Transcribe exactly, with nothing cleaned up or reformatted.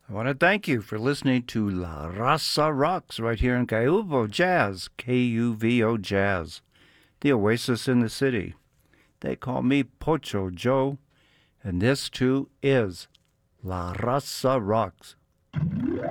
I want to thank you for listening to La Raza Rocks right here in Kuvo Jazz, K U V O Jazz, the oasis in the city. They call me Pocho Joe, and this too is La Raza Rocks.